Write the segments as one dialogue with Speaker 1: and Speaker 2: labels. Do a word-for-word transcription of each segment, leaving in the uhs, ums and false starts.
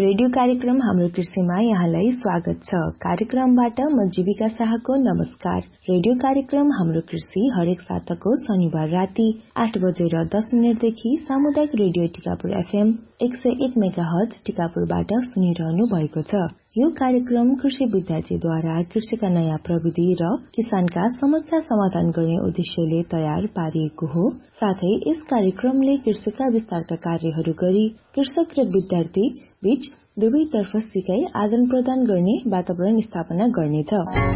Speaker 1: Radio कार्यक्रम हाम्रो कृषिमा यहाँलाई स्वागत छ। कार्यक्रमबाट म जीविका शाहको नमस्कार। रेडियो कार्यक्रम हाम्रो कृषि हरेक साताको शनिबार राति आठ बजेर दस मिनटदेखि सामुदायिक रेडियो टिकापुर एफएम एक सय एक मेगाहर्ज टिकापुरबाट सुनिरहनु भएको छ। यो कार्यक्रम कृषि विद्यार्थीद्वारा कृषिका नयाँ प्रविधि र किसानका समस्या समाधान गर्ने उद्देश्यले तयार पारिएको हो। साथै यस कार्यक्रमले कृषिका विस्तारका कार्यहरू गरी कृषक र विद्यार्थी बीच दुवैतर्फ सिकाइ आदान प्रदान गर्ने वातावरण स्थापना गर्नेछ।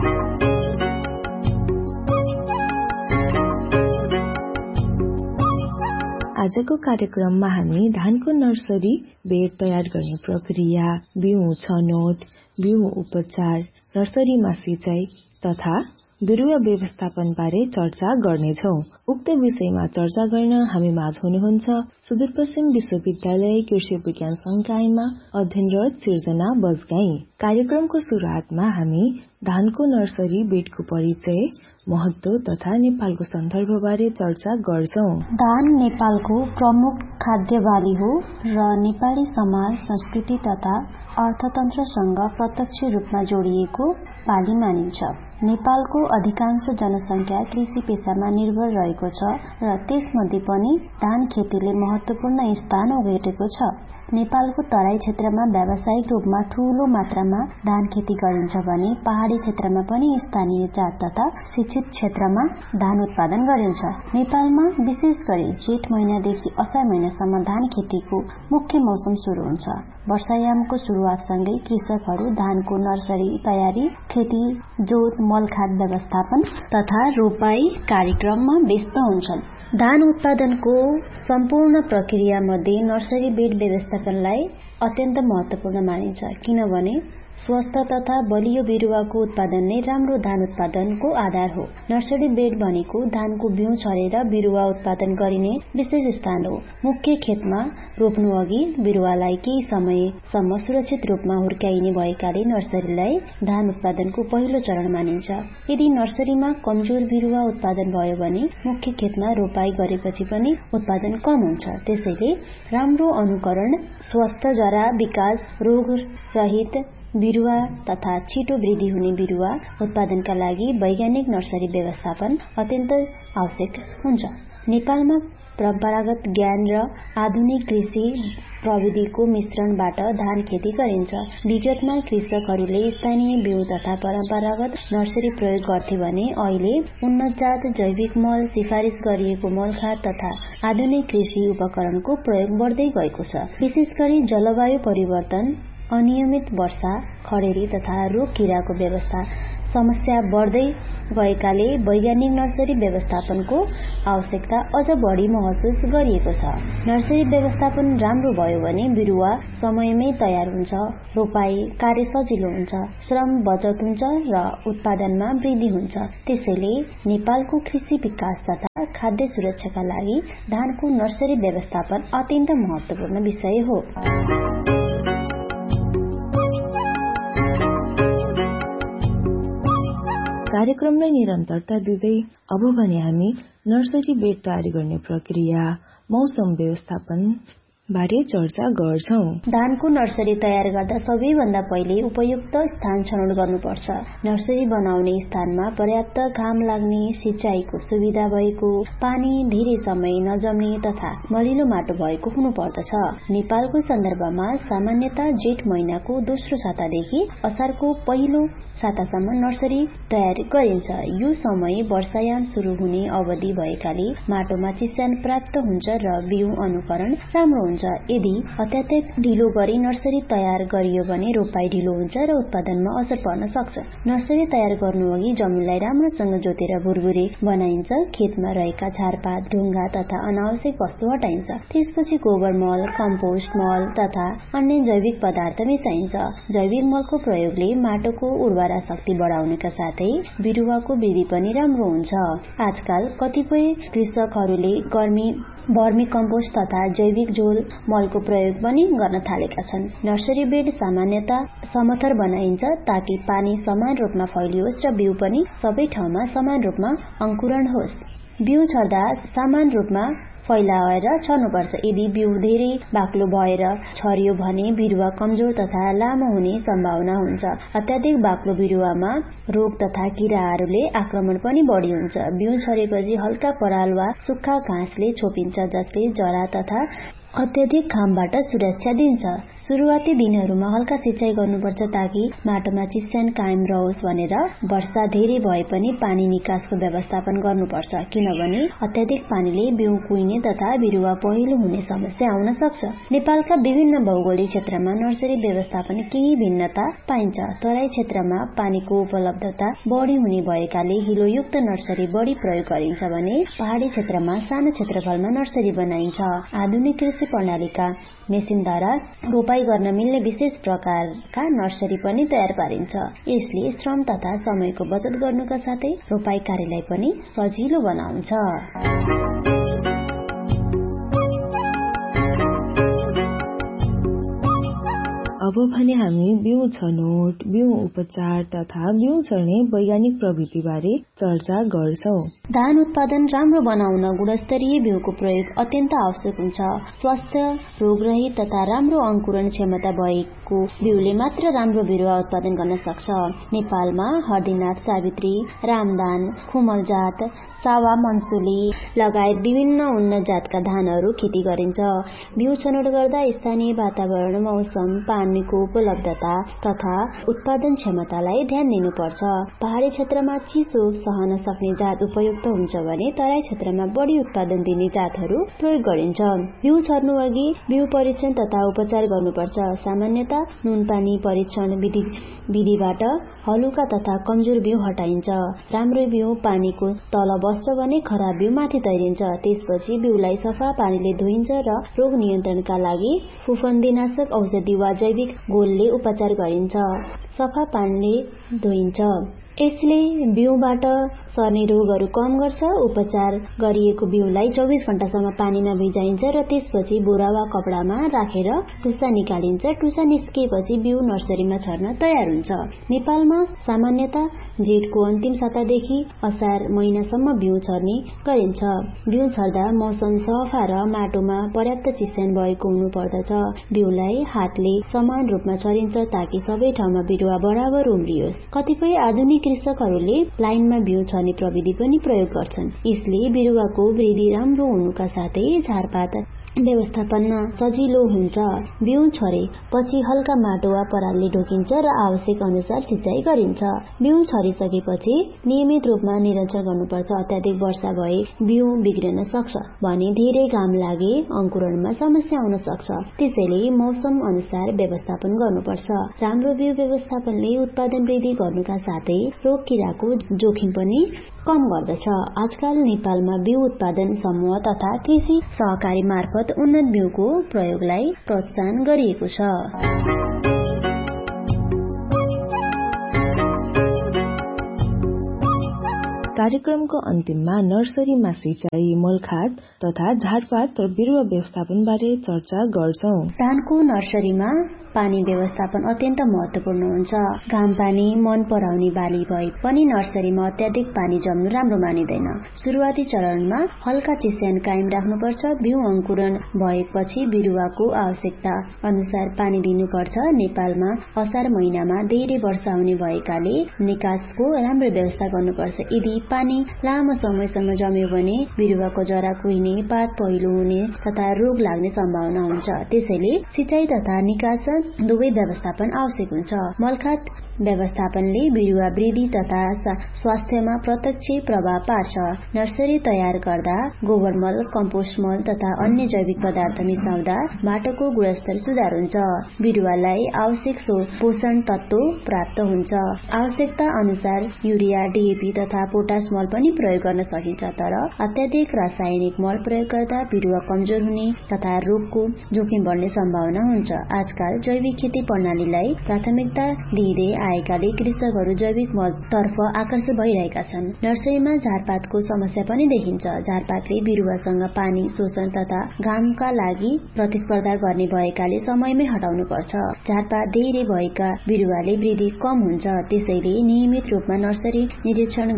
Speaker 1: आजको कार्यक्रममा हामी धानको नर्सरी बेड तयार गर्ने प्रक्रिया, बिउ छनौट, बिउ उपचार, नर्सरीमा सिँचाइ तथा बिरुवा व्यवस्थापन बारे चर्चा गर्नेछौं। उक्त विषयमा चर्चा गर्न हामी माझ हुनुहुन्छ सुदूरपश्चिम विश्वविद्यालय कृषि विज्ञान संकायमा अध्ययनरत सिर्जना बजगाई। कार्यक्रमको सुरुवातमा हामी धानको नर्सरी बेडको परिचय, महत्व तथा नेपालको सन्दर्भबारे चर्चा गर्छौं।
Speaker 2: धान नेपालको प्रमुख खाद्य बाली हो र नेपाली समाज, संस्कृति तथा अर्थतन्त्रसँग प्रत्यक्ष रूपमा जोडिएको बाली मानिन्छ। नेपालको अधिकांश जनसंख्या कृषि पेशामा निर्भर रहेको छ र त्यसमध्ये पनि धान खेतीले महत्वपूर्ण स्थान ओगटेको छ। नेपालको तराई क्षेत्रमा व्यावसायिक रूपमा ठूलो मात्रामा धान खेती गरिन्छ भने पहाडी क्षेत्रमा पनि स्थानीय जात तथा शिक्षित क्षेत्रमा धान उत्पादन गरिन्छ। नेपालमा विशेष गरी जेठ महिनादेखि असार महिनासम्म धान खेतीको मुख्य मौसम सुरु हुन्छ। वर्षायामको सुरुवातसँगै कृषकहरू धानको नर्सरी तयारी, खेती, जोत, मलखाद व्यवस्थापन तथा रोपाई कार्यक्रममा व्यस्त हुन्छन्। धान उत्पादनको सम्पूर्ण प्रक्रियामध्ये नर्सरी बेड व्यवस्थापनलाई अत्यन्त महत्वपूर्ण मानिन्छ, किनभने स्वस्थ तथा बलियो बिरुवाको उत्पादन नै राम्रो धान उत्पादनको आधार हो। नर्सरी बेड भनेको धानको बिउ छरेर बिरुवा उत्पादन गरिने विशेष स्थान हो। मुख्य खेतमा रोप्नु अघि बिरुवालाई केही समयसम्म सुरक्षित रूपमा हुर्काइने भएकाले नर्सरीलाई धान उत्पादनको पहिलो चरण मानिन्छ। यदि नर्सरीमा कमजोर बिरुवा उत्पादन भयो भने मुख्य खेतमा रोपाई गरेपछि पनि उत्पादन कम हुन्छ। त्यसैले राम्रो अनुकरण, स्वस्थ जरा विकास, रोग रहित बिरुवा तथा छिटो वृद्धि हुने बिरुवा उत्पादनका लागि वैज्ञानिक नर्सरी व्यवस्थापन अत्यन्त आवश्यक हुन्छ। नेपालमा परम्परागत ज्ञान र आधुनिक कृषि प्रविधिको मिश्रणबाट धान खेती गरिन्छ। विगतमा कृषकहरूले स्थानीय बिउ तथा परम्परागत नर्सरी प्रयोग गर्थे भने अहिले उन्नत जात, जैविक मल, सिफारिस गरिएको मलखाद तथा आधुनिक कृषि उपकरणको प्रयोग बढ्दै गएको छ। विशेष गरी जलवायु परिवर्तन, अनियमित वर्षा, खडेरी तथा रोग किराको व्यवस्था समस्या बढ्दै गएकाले वैज्ञानिक नर्सरी व्यवस्थापनको आवश्यकता अझ बढी महसुस गरिएको छ। नर्सरी व्यवस्थापन राम्रो भयो भने बिरुवा समयमै तयार हुन्छ, रोपाई कार्य सजिलो हुन्छ, श्रम बचत हुन्छ र उत्पादनमा वृद्धि हुन्छ। त्यसैले नेपालको कृषि विकास तथा खाद्य सुरक्षाका लागि धानको नर्सरी व्यवस्थापन अत्यन्त महत्वपूर्ण विषय हो।
Speaker 1: कार्यक्रमलाई निरन्तरता दिँदै अब भने हामी नर्सरी बेड तयारी गर्ने प्रक्रिया, मौसम व्यवस्थापन बारे चर्चा गर्छौं।
Speaker 2: धानको नर्सरी तयार गर्दा सबैभन्दा पहिले उपयुक्त स्थान छनौट गर्नुपर्छ। नर्सरी बनाउने स्थानमा पर्याप्त घाम लाग्ने, सिँचाइको सुविधा भएको, पानी धेरै समय नजम्ने तथा मलिलो माटो भएको हुनुपर्दछ। नेपालको सन्दर्भमा सामान्यतः जेठ महिनाको दोस्रो सातादेखि असारको पहिलो सातासम्म नर्सरी तयार गरिन्छ। यो समय वर्षायाम सुरु हुने अवधि भएकाले माटोमा चिस्यान प्राप्त हुन्छ र बिउ अनुकरण राम्रो हुन्छ। यदि अत्याधिक ढिलो गरी नर्सरी तयार गरियो भने रोपाई ढिलो हुन्छ र उत्पादनमा असर पर्न सक्छ। नर्सरी तयार गर्नु अघि जमिनलाई राम्रोसँग जोतेर भुरभुरे बनाइन्छ। खेतमा रहेका झारपात, ढुङ्गा तथा अनावश्यक वस्तु हटाइन्छ। त्यसपछि गोबर मल, कम्पोस्ट मल तथा अन्य जैविक पदार्थ मिसाइन्छ। जैविक मलको प्रयोगले माटोको उर्वरा शक्ति बढाउनका साथै बिरुवाको वृद्धि पनि राम्रो हुन्छ। आजकल कतिपय कृषकहरूले गर्मी वर्मी कम्पोस्ट तथा जैविक झोल मलको प्रयोग पनि गर्न थालेका छन्। नर्सरी बेड सामान्यतः समथर बनाइन्छ ताकि पानी समान रूपमा फैलियोस् र बिउ पनि सबै ठाउँमा समान रूपमा अंकुरण होस्। बिउ छर्दा समान रूपमा फैलाएर छर्नुपर्छ। यदि बिउ धेरै बाक्लो भएर छरियो भने बिरुवा कमजोर तथा लामो हुने सम्भावना हुन्छ। अत्याधिक बाक्लो बिरुवामा रोग तथा किराहरूले आक्रमण पनि बढी हुन्छ। बिउ छरेपछि हल्का पराल वा सुक्खा घाँसले छोपिन्छ, जसले जरा तथा अत्यधिक घामबाट सुरक्षा दिन्छ। सुरुवाती दिनहरूमा हल्का सिंचाई गर्नुपर्छ ताकि माटोमा चिस्यान कायम रहोस् भनेर वर्षा धेरै भए पनि पानी निकासको व्यवस्थापन गर्नुपर्छ, किनभने अत्याधिक पानीले बिउ कुहिने तथा बिरुवा पहिलो हुने समस्या आउन सक्छ। नेपालका विभिन्न भौगोलिक क्षेत्रमा नर्सरी व्यवस्थापन केही भिन्नता पाइन्छ। तराई क्षेत्रमा पानीको उपलब्धता बढी हुने भएकाले हिलोयुक्त नर्सरी बढी प्रयोग गरिन्छ भने पहाडी क्षेत्रमा सानो क्षेत्रफलमा नर्सरी बनाइन्छ। आधुनिक कृषि प्रणालीका मेसिनद्वारा रोपाई गर्न मिल्ने विशेष प्रकारका नर्सरी पनि तयार पारिन्छ। यसले श्रम तथा समयको बचत गर्नुका साथै रोपाई कार्यलाई पनि सजिलो बनाउँछ।
Speaker 1: अब भने हामी बिउ छनौट, बिउ उपचार तथा बिउ छर्ने वैज्ञानिक प्रविधि बारे चर्चा गर्छौं।
Speaker 2: धान उत्पादन राम्रो बनाउन गुणस्तरीय बिउको प्रयोग अत्यन्त आवश्यक हुन्छ। स्वास्थ्य, रोगरहित तथा राम्रो अंकुरण क्षमता भएको बिउले मात्र राम्रो बिरुवा उत्पादन गर्न सक्छ। नेपालमा हर्दीनाथ, सावित्री, रामदान, खुमल जात, सावा मनसुली लगायत विभिन्न उन्नत जातका धानहरू खेती गरिन्छ। बिउ छनौट गर्दा स्थानीय वातावरण, मौसम, पानीको उपलब्धता तथा उत्पादन क्षमतालाई ध्यान दिनुपर्छ। पहाडी क्षेत्रमा चिसो सहन सक्ने जात उपयुक्त हुन्छ भने तराई क्षेत्रमा बढी उत्पादन दिने जातहरू प्रयोग गरिन्छ। बिउ छर्नु अघि बिउ परीक्षण तथा उपचार गर्नुपर्छ। सामान्यतः नुन पानी परीक्षण विधि विधिबाट हलुका तथा कमजोर बिउ हटाइन्छ। राम्रो बिउ पानीको तल बस्छ भने खराब बिउ माथि तैरिन्छ। त्यसपछि बिउलाई सफा पानीले धोइन्छ र रोग नियन्त्रणका लागि फुफुन्देनाशक औषधि वा जैविक घोलले उपचार गरिन्छ। सफा पानीले धोइन्छ। यसले बिउबाट सर्ने रोगहरू कम गर्छ। उपचार गरिएको बिउलाई चौबिस घण्टासम्म पानीमा भिजाइन्छ र त्यसपछि बोरा वा कपडामा राखेर टुसा निकालिन्छ। टुसा निस्किएपछि बिउ नर्सरीमा छर्न तयार हुन्छ। नेपालमा सामान्यतः जेठको अन्तिम सातादेखि असार महिनासम्म बिउ छर्ने गरिन्छ। बिउ छर्दा मौसम सफा र माटोमा पर्याप्त चिस्यान भएको हुनु पर्दछ। बिउलाई हातले समान रूपमा छरिन्छ ताकि सबै ठाउँमा बिरुवा बराबर उम्रियोस्। कतिपय आधुनिक कृषकहरूले लाइनमा बिउ छर्ने प्रविधि पनि प्रयोग गर्छन्। यसले बिरुवाको वृद्धि राम्रो हुनुका साथै झारपात व्यवस्थापन सजिलो हुन्छ। बिउ छरे पछि हल्का माटो वा परालले ढोकिन्छ र आवश्यक अनुसार सिंचाई गरिन्छ। बिउ छरिसकेपछि नियमित रूपमा निरीक्षण गर्नुपर्छ। अत्याधिक वर्षा भए बिउ बिग्रन सक्छ भने धेरै घाम लागे अंकुरणमा समस्या आउन सक्छ। त्यसैले मौसम अनुसार व्यवस्थापन गर्नुपर्छ। राम्रो बिउ व्यवस्थापनले उत्पादन वृद्धि गर्नुका साथै रोग किराको जोखिम पनि कम गर्दछ। आजकल नेपालमा बिउ उत्पादन समूह तथा कृषि सहकारी मार्फत उन्नत बिउको प्रयोगलाई प्रोत्साहन गरिएको छ।
Speaker 1: कार्यक्रमको अन्तिममा नर्सरीमा सिंचाई, मलखाद तथा झारपात र बिरुवा व्यवस्थापन बारे चर्चा गर्छौं।
Speaker 2: धानको नर्सरीमा पानी व्यवस्थापन अत्यन्त महत्वपूर्ण हुन्छ। घाम पानी मन पराउने बाली भए पनि नर्सरीमा अत्याधिक पानी जम्नु राम्रो मानिँदैन। सुरुवाती चरणमा हल्का चिस्यान कायम राख्नुपर्छ। बिउ अंकुरण भएपछि बिरुवाको आवश्यकता अनुसार पानी दिनुपर्छ। नेपालमा असार महिनामा धेरै वर्षा हुने भएकाले निकासको राम्रो व्यवस्था गर्नुपर्छ। यदि पानी लामो समयसम्म जम्यो भने बिरुवाको जरा कुहिने, पात पहिलो हुने तथा रोग लाग्ने सम्भावना हुन्छ। त्यसैले सिंचाई तथा निकास दुवै व्यवस्थापन आवश्यक हुन्छ। मलखाद व्यवस्थापनले बिरुवा वृद्धि तथा स्वास्थ्यमा प्रत्यक्ष प्रभाव पार्छ। नर्सरी तयार गर्दा गोबर मल, कम्पोस्ट मल तथा अन्य जैविक पदार्थ मिसाउँदा माटोको गुणस्तर सुधार हुन्छ। बिरुवालाई आवश्यक पोषण तत्व प्राप्त हुन्छ। आवश्यकता अनुसार युरिया, डीएपी तथा पोटास मल पनि प्रयोग गर्न सकिन्छ। तर अत्याधिक रासायनिक मल प्रयोग गर्दा बिरुवा कमजोर हुने तथा रोगको जोखिम बढ्ने सम्भावना हुन्छ। आजकल जैविक खेती प्रणालीलाई प्राथमिकता दिँदै आएकाले कृषकहरू जैविक मल तर्फ आकर्षित भइरहेका छन्। नर्सरीमा झारपातको समस्या पनि देखिन्छ। झारपातले बिरुवासँग पानी शोषण तथा घामका लागि प्रतिस्पर्धा गर्ने भएकाले समयमै हटाउनु पर्छ। झारपात धेरै भएका बिरुवाले वृद्धि कम हुन्छ। त्यसैले नियमित रूपमा नर्सरी निरीक्षण गरी झार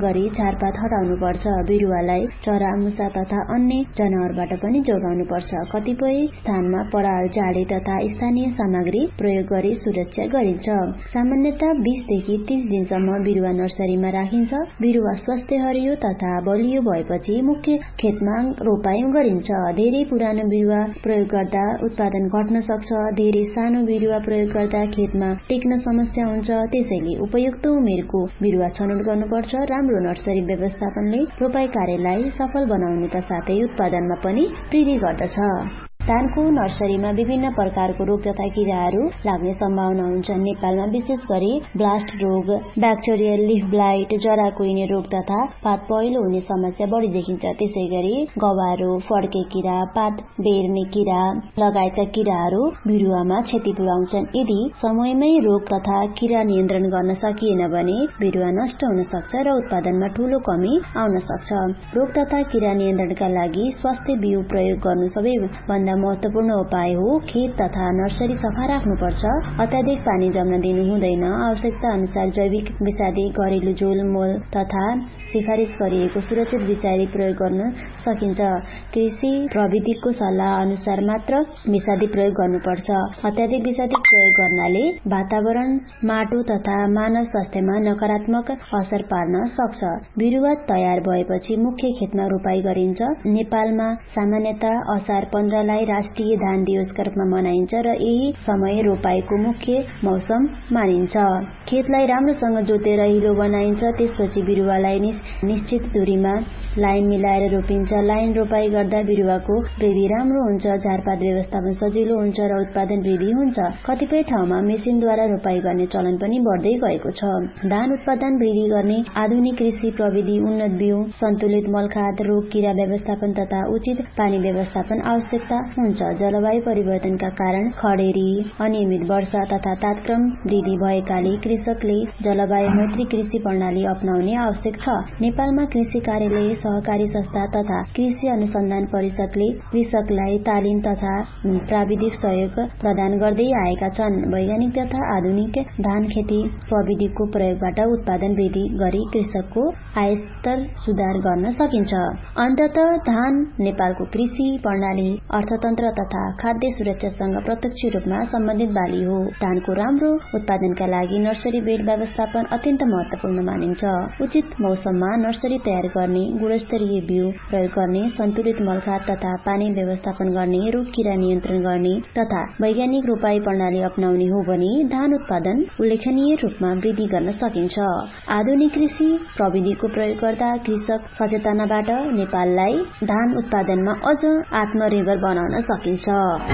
Speaker 2: झारपात हटाउनुपर्छ। बिरुवालाई चरा, मुसा तथा अन्य जनावरबाट पनि जोगाउनुपर्छ। कतिपय स्थानमा पराल, जाडी तथा स्थानीय सामग्री प्रयोग गरी सुरक्षा गरिन्छ। सामान्यतः बीस देखि तीस दिनसम्म बिरुवा नर्सरीमा राखिन्छ। बिरुवा स्वस्थ, हरियो तथा बलियो भएपछि मुख्य खेतमा रोपाई गरिन्छ। धेरै पुरानो बिरुवा प्रयोग गर्दा उत्पादन घट्न सक्छ। धेरै सानो बिरुवा प्रयोग गर्दा खेतमा टिक्न समस्या हुन्छ। त्यसैले उपयुक्त उमेरको बिरुवा छनौट गर्नुपर्छ। राम्रो नर्सरी व्यवस्थापनले रोपाई कार्यलाई सफल बनाउनुका साथै उत्पादनमा पनि वृद्धि गर्दछ। धानको नर्सरीमा विभिन्न प्रकारको रोग तथा किराहरू लाग्ने सम्भावना हुन्छ। नेपालमा विशेष गरी ब्लास्ट रोग, ब्याक्टेरियल लिफ ब्लाइट, जरा कुहिने रोग तथा पात पहेँलो हुने समस्या बढी देखिन्छ। त्यसैगरी गवारो, फड्के किरा, पात बेर्ने किरा लगायतका किराहरू बिरुवामा क्षति पुर्याउँछन्। यदि समयमै रोग तथा किरा नियन्त्रण गर्न सकिएन भने बिरुवा नष्ट हुन सक्छ र उत्पादनमा ठूलो कमी आउन सक्छ। रोग तथा किरा नियन्त्रणका लागि स्वास्थ्य बिउ प्रयोग गर्नु सबैभन्दा महत्वपूर्ण उपाय हो। खेत तथा नर्सरी सफा राख्नुपर्छ। अत्याधिक पानी जम्न दिनु हुँदैन। आवश्यकता अनुसार जैविक विषादी, घरेलु झोल मोल तथा सिफारिस गरिएको सुरक्षित विषादी प्रयोग गर्न सकिन्छ। कृषि प्रविधिको सल्लाह अनुसार मात्र विषादी प्रयोग गर्नुपर्छ। अत्याधिक विषादी प्रयोग गर्नाले वातावरण, माटो तथा मानव स्वास्थ्यमा नकारात्मक असर पार्न सक्छ। बिरुवा तयार भएपछि मुख्य खेतमा रोपाई गरिन्छ। नेपालमा सामान्यतः असार पन्ध्रलाई राष्ट्रिय धान दिवसका रूपमा मनाइन्छ र यही समय रोपाईको मुख्य मौसम मानिन्छ। खेतलाई राम्रोसँग जोतेर हिलो बनाइन्छ। त्यसपछि बिरुवालाई निश्चित दूरीमा लाइन मिलाएर रोपिन्छ। लाइन रोपाई गर्दा बिरुवाको वृद्धि राम्रो हुन्छ, झारपात व्यवस्थापन सजिलो हुन्छ र उत्पादन वृद्धि हुन्छ। कतिपय ठाउँमा मेसिनद्वारा रोपाई गर्ने चलन पनि बढ्दै गएको छ। धान उत्पादन वृद्धि गर्ने आधुनिक कृषि प्रविधि, उन्नत बिउ, सन्तुलित मलखाद, रोग किरा व्यवस्थापन तथा उचित पानी व्यवस्थापन आवश्यकता हुन्छ। जलवायु परिवर्तनका कारण खडेरी, अनियमित वर्षा तथा तापक्रम वृद्धि भएकाले कृषकले जलवायु मैत्री कृषि प्रणाली अपनाउने आवश्यक छ। नेपालमा कृषि कार्यालय, सहकारी संस्था तथा कृषि अनुसन्धान परिषदले कृषकलाई तालिम तथा प्राविधिक सहयोग प्रदान गर्दै आएका छन्। वैज्ञानिक तथा आधुनिक धान खेती प्रविधिको प्रयोगबाट उत्पादन वृद्धि गरी कृषकको आय स्तर सुधार गर्न सकिन्छ। अन्ततः धान नेपालको कृषि प्रणाली, अर्थतन्त्र तथा खाद्य सुरक्षासँग प्रत्यक्ष रूपमा सम्बन्धित बाली हो। धानको राम्रो उत्पादनका लागि नर्सरी बेड व्यवस्थापन अत्यन्त महत्वपूर्ण मानिन्छ। उचित मौसममा नर्सरी तयार गर्ने, गुणस्तरीय बिउ प्रयोग गर्ने, सन्तुलित मलखाद तथा पानी व्यवस्थापन गर्ने, रोग किरा नियन्त्रण गर्ने तथा वैज्ञानिक रोपाई प्रणाली अपनाउने हो भने धान उत्पादन उल्लेखनीय रूपमा वृद्धि गर्न सकिन्छ। आधुनिक कृषि प्रविधिको प्रयोग गर्दा कृषक सचेतनाबाट नेपाललाई धान उत्पादनमा अझ आत्मनिर्भर बनाउन सकिन्छ।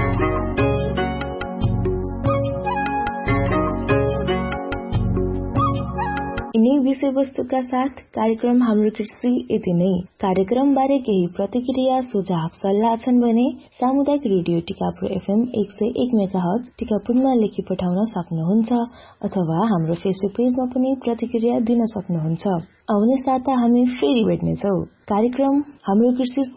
Speaker 1: यिनै विषयवस्तुका साथ कार्यक्रम हाम्रो कृषि यति नै। कार्यक्रम बारे केही प्रतिक्रिया, सुझाव, सल्लाह छन् भने सामुदायिक रेडियो टिकापुर एफएम एक सय एक मेगाहर्ज टिकापुरमा लेखी पठाउन सक्नुहुन्छ अथवा हाम्रो फेसबुक पेजमा पनि प्रतिक्रिया दिन सक्नुहुन्छ। आउने साता हामी फेरि भेट्नेछौ। कार्यक्रम हाम्रो कृषि